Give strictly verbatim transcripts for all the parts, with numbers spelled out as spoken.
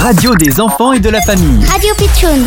radio des enfants et de la famille. Radio Pitchoun.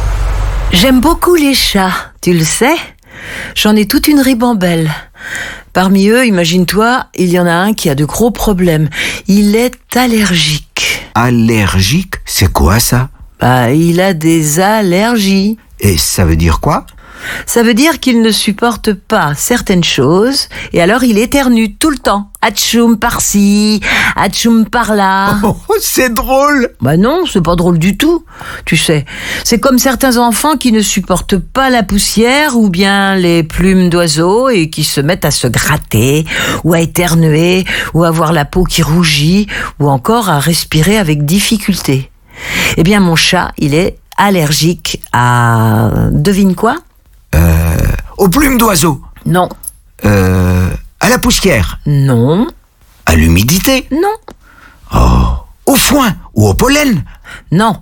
J'aime beaucoup les chats, tu le sais. J'en ai toute une ribambelle. Parmi eux, imagine-toi, il y en a un qui a de gros problèmes. Il est allergique. Allergique, c'est quoi ça? Bah, il a des allergies. Et ça veut dire quoi? Ça veut dire qu'il ne supporte pas certaines choses, et alors il éternue tout le temps. Atchoum par-ci, atchoum par-là. Oh, c'est drôle! Bah non, c'est pas drôle du tout. Tu sais, c'est comme certains enfants qui ne supportent pas la poussière ou bien les plumes d'oiseaux et qui se mettent à se gratter ou à éternuer ou à avoir la peau qui rougit ou encore à respirer avec difficulté. Eh bien, mon chat, il est allergique à... Devine quoi? Euh, aux plumes d'oiseaux. Non. Euh, à la poussière. Non. À l'humidité. Non. Oh, au foin ou au pollen. Non.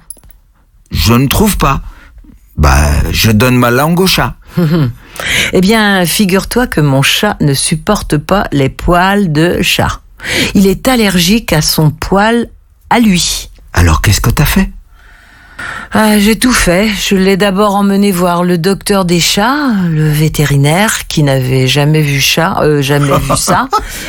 Je ne trouve pas. Bah, je donne ma langue au chat. Eh bien, figure-toi que mon chat ne supporte pas les poils de chat. Il est allergique à son poil à lui. Alors, qu'est-ce que t'as fait? Ah, j'ai tout fait. Je l'ai d'abord emmené voir le docteur des chats, le vétérinaire qui n'avait jamais vu chat, euh, jamais vu ça.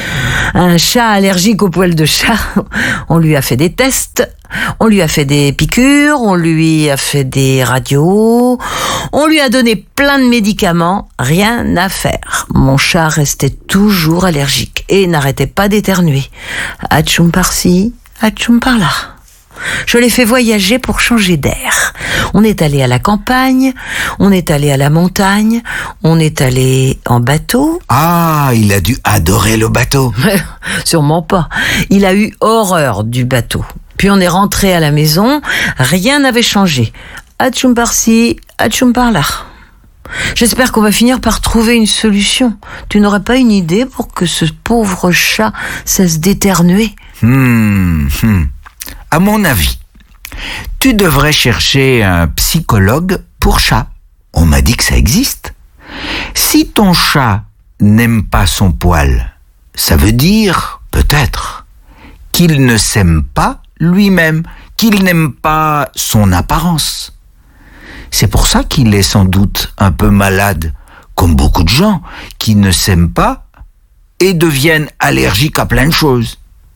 Un chat allergique aux poils de chat. On lui a fait des tests, on lui a fait des piqûres, on lui a fait des radios, on lui a donné plein de médicaments, rien à faire. Mon chat restait toujours allergique et n'arrêtait pas d'éternuer. Atchoum par-ci, atchoum par-là. Je l'ai fait voyager pour changer d'air. On est allé à la campagne, on est allé à la montagne, on est allé en bateau. Ah, il a dû adorer le bateau. Sûrement pas. Il a eu horreur du bateau. Puis on est rentré à la maison, rien n'avait changé. Atchoum par-ci, atchoum par-là. J'espère qu'on va finir par trouver une solution. Tu n'aurais pas une idée pour que ce pauvre chat cesse d'éternuer? Hmm, hmm. À mon avis, tu devrais chercher un psychologue pour chat. On m'a dit que ça existe. Si ton chat n'aime pas son poil, ça veut dire, peut-être, qu'il ne s'aime pas lui-même, qu'il n'aime pas son apparence. C'est pour ça qu'il est sans doute un peu malade, comme beaucoup de gens qui ne s'aiment pas et deviennent allergiques à plein de choses.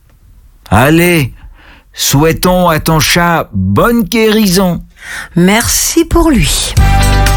Allez, souhaitons à ton chat bonne guérison. Merci pour lui.